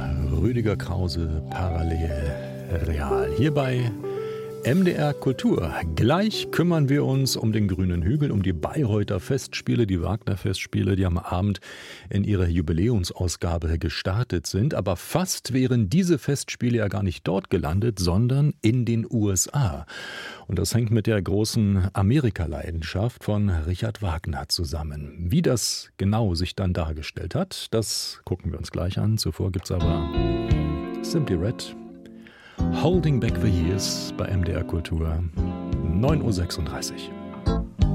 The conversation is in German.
Rüdiger Krause, Parallel Real. Hier bei MDR Kultur. Gleich kümmern wir uns um den Grünen Hügel, um die Bayreuther Festspiele, die Wagner-Festspiele, die am Abend in ihrer Jubiläumsausgabe gestartet sind. Aber fast wären diese Festspiele ja gar nicht dort gelandet, sondern in den USA. Und das hängt mit der großen Amerika-Leidenschaft von Richard Wagner zusammen. Wie das genau sich dann dargestellt hat, das gucken wir uns gleich an. Zuvor gibt's aber Simply Red. Holding Back the Years bei MDR Kultur, 9:36 Uhr.